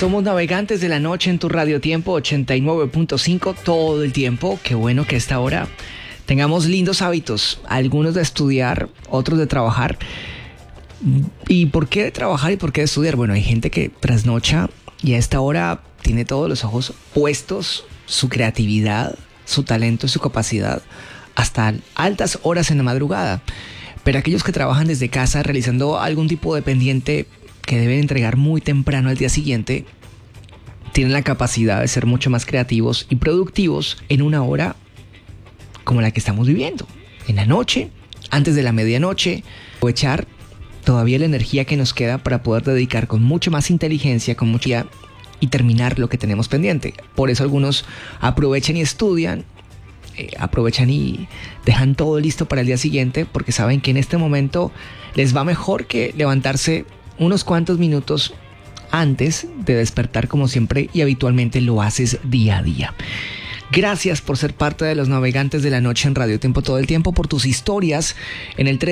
Somos navegantes de la noche en tu Radio Tiempo 89.5 todo el tiempo. Qué bueno que a esta hora tengamos lindos hábitos, algunos de estudiar, otros de trabajar. ¿Y por qué de trabajar y por qué de estudiar? Bueno, hay gente que trasnocha y a esta hora tiene todos los ojos puestos, su creatividad, su talento y su capacidad hasta altas horas en la madrugada. Pero aquellos que trabajan desde casa realizando algún tipo de pendiente que deben entregar muy temprano al día siguiente, tienen la capacidad de ser mucho más creativos y productivos en una hora como la que estamos viviendo, en la noche, antes de la medianoche, aprovechar todavía la energía que nos queda para poder dedicar con mucho más inteligencia, con mucha y terminar lo que tenemos pendiente. Por eso algunos aprovechan y estudian, aprovechan y dejan todo listo para el día siguiente, porque saben que en este momento les va mejor que levantarse unos cuantos minutos antes de despertar, como siempre y habitualmente lo haces día a día. Gracias por ser parte de los navegantes de la noche en Radio Tiempo todo el tiempo, por tus historias en el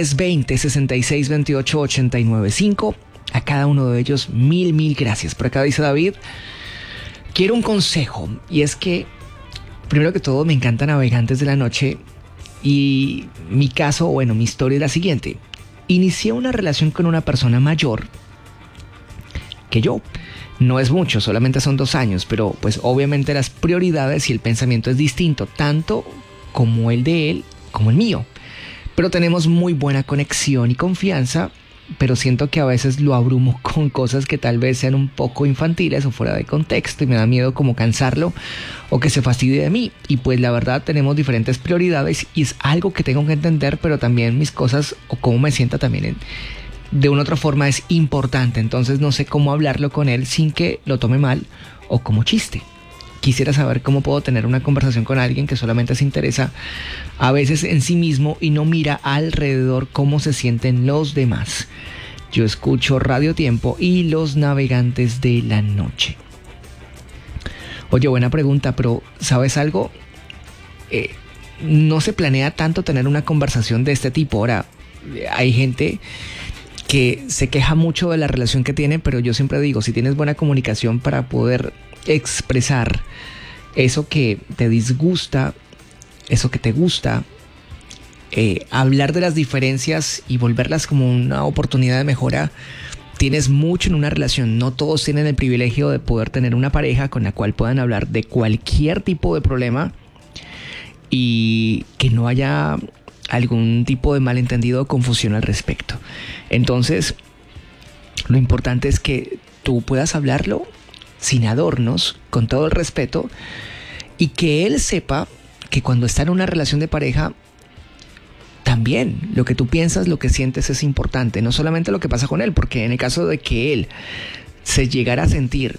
320-6628-895. A cada uno de ellos, mil gracias. Por acá dice David, quiero un consejo, y es que primero que todo me encanta Navegantes de la Noche, y mi caso, mi historia es la siguiente. Inicié una relación con una persona mayor que yo. No es mucho, solamente son 2 años, pero pues obviamente las prioridades y el pensamiento es distinto, tanto como el de él como el mío. Pero tenemos muy buena conexión y confianza, pero siento que a veces lo abrumo con cosas que tal vez sean un poco infantiles o fuera de contexto y me da miedo como cansarlo o que se fastidie de mí. Y pues la verdad tenemos diferentes prioridades y es algo que tengo que entender, pero también mis cosas o cómo me sienta también de una otra forma es importante. Entonces no sé cómo hablarlo con él sin que lo tome mal o como chiste. Quisiera saber cómo puedo tener una conversación con alguien que solamente se interesa a veces en sí mismo y no mira alrededor cómo se sienten los demás. Yo escucho Radio Tiempo y los navegantes de la noche. Oye, buena pregunta, pero ¿sabes algo? No se planea tanto tener una conversación de este tipo. Ahora, hay gente que se queja mucho de la relación que tiene, pero yo siempre digo, si tienes buena comunicación para poder expresar eso que te disgusta, eso que te gusta, hablar de las diferencias y volverlas como una oportunidad de mejora, tienes mucho en una relación. No todos tienen el privilegio de poder tener una pareja con la cual puedan hablar de cualquier tipo de problema y que no haya algún tipo de malentendido o confusión al respecto. Entonces, lo importante es que tú puedas hablarlo sin adornos, con todo el respeto, y que él sepa que cuando está en una relación de pareja, también lo que tú piensas, lo que sientes es importante, no solamente lo que pasa con él, porque en el caso de que él se llegara a sentir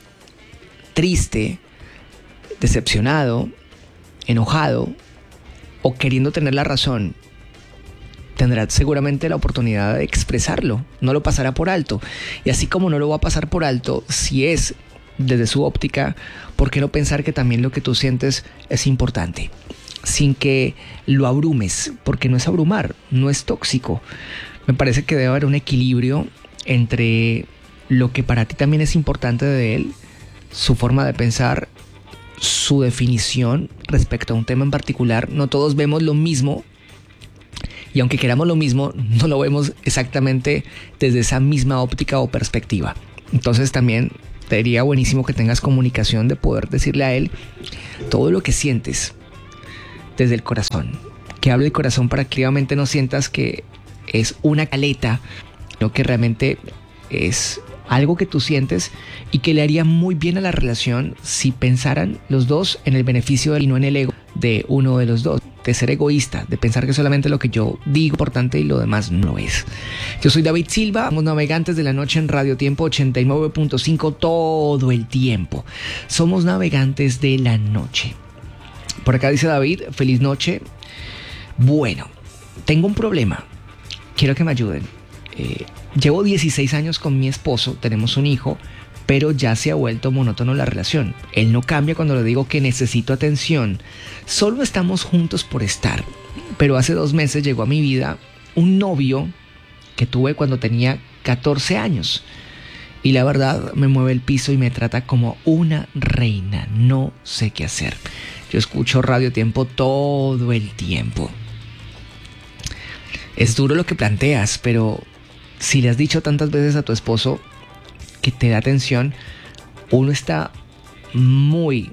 triste, decepcionado, enojado o queriendo tener la razón, tendrá seguramente la oportunidad de expresarlo, no lo pasará por alto. Y así como no lo va a pasar por alto, si es desde su óptica, ¿por qué no pensar que también lo que tú sientes es importante? Sin que lo abrumes, porque no es abrumar, no es tóxico. Me parece que debe haber un equilibrio entre lo que para ti también es importante de él, su forma de pensar, su definición respecto a un tema en particular. No todos vemos lo mismo, y aunque queramos lo mismo, no lo vemos exactamente desde esa misma óptica o perspectiva. Entonces también sería buenísimo que tengas comunicación de poder decirle a él todo lo que sientes desde el corazón. Que hable el corazón para que realmente no sientas que es una caleta, sino que realmente es algo que tú sientes y que le haría muy bien a la relación si pensaran los dos en el beneficio y no en el ego de uno de los dos, de ser egoísta, de pensar que solamente lo que yo digo es importante y lo demás no lo es. Yo soy David Silva, somos navegantes de la noche en Radio Tiempo 89.5 todo el tiempo. Somos navegantes de la noche. Por acá dice David, feliz noche. Bueno, tengo un problema, quiero que me ayuden. Llevo 16 años con mi esposo, tenemos un hijo, pero ya se ha vuelto monótono la relación. Él no cambia cuando le digo que necesito atención. Solo estamos juntos por estar. Pero hace 2 meses llegó a mi vida un novio que tuve cuando tenía 14 años. y la verdad me mueve el piso y me trata como una reina. No sé qué hacer. Yo escucho Radio Tiempo todo el tiempo. Es duro lo que planteas, pero si le has dicho tantas veces a tu esposo que te da atención, uno está muy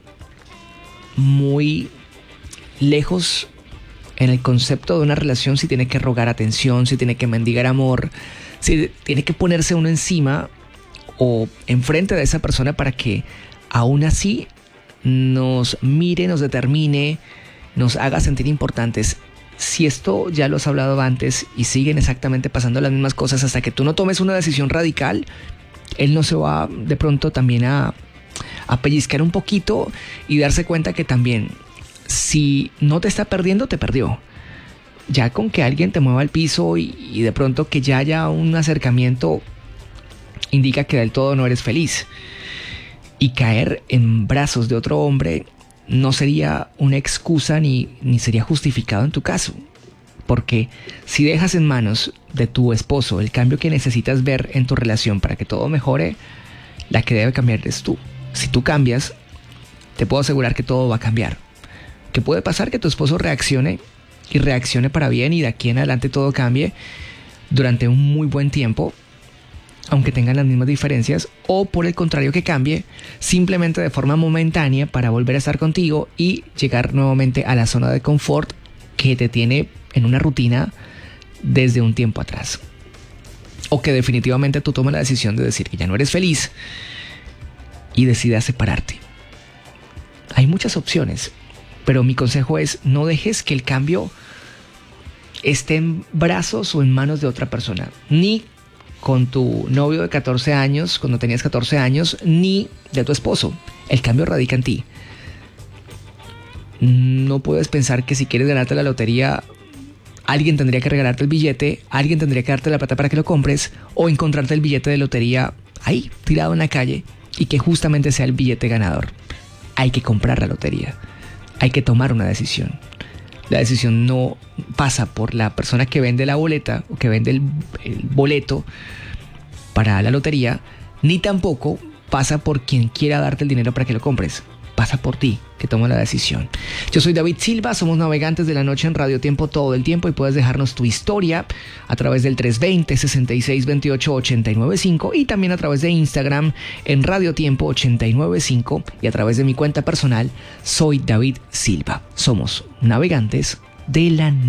lejos en el concepto de una relación si tiene que rogar atención, si tiene que mendigar amor, si tiene que ponerse uno encima o enfrente de esa persona para que aún así nos mire, nos determine, nos haga sentir importantes. Si esto ya lo has hablado antes y siguen exactamente pasando las mismas cosas hasta que tú no tomes una decisión radical, él no se va de pronto también a pellizcar un poquito y darse cuenta que también si no te está perdiendo, te perdió. Ya con que alguien te mueva el piso y de pronto que ya haya un acercamiento indica que del todo no eres feliz. Y caer en brazos de otro hombre no sería una excusa ni sería justificado en tu caso. Porque si dejas en manos de tu esposo el cambio que necesitas ver en tu relación para que todo mejore, la que debe cambiar eres tú. Si tú cambias, te puedo asegurar que todo va a cambiar. Que puede pasar que tu esposo reaccione y reaccione para bien y de aquí en adelante todo cambie durante un muy buen tiempo, aunque tengan las mismas diferencias, o por el contrario que cambie simplemente de forma momentánea para volver a estar contigo y llegar nuevamente a la zona de confort que te tiene en una rutina desde un tiempo atrás. O que definitivamente tú tomes la decisión de decir que ya no eres feliz y decidas separarte. Hay muchas opciones, pero mi consejo es no dejes que el cambio esté en brazos o en manos de otra persona, ni con tu novio de 14 años, cuando tenías 14 años, ni de tu esposo. El cambio radica en ti. No puedes pensar que si quieres ganarte la lotería, alguien tendría que regalarte el billete, alguien tendría que darte la plata para que lo compres, o encontrarte el billete de lotería ahí, tirado en la calle, y que justamente sea el billete ganador. Hay que comprar la lotería. Hay que tomar una decisión. La decisión no pasa por la persona que vende la boleta o que vende el boleto para la lotería, ni tampoco pasa por quien quiera darte el dinero para que lo compres. Pasa por ti, que toma la decisión. Yo soy David Silva, somos Navegantes de la Noche en Radio Tiempo todo el tiempo y puedes dejarnos tu historia a través del 320-6628-895 y también a través de Instagram en Radio Tiempo 895 y a través de mi cuenta personal, soy David Silva. Somos Navegantes de la Noche.